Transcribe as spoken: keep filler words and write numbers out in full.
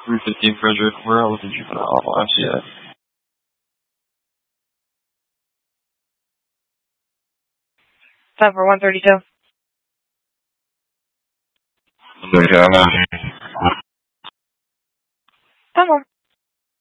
three fifteen Frederick. We're out with the juvenile F C A. Time for one thirty-two. Okay, I'm out. Come on.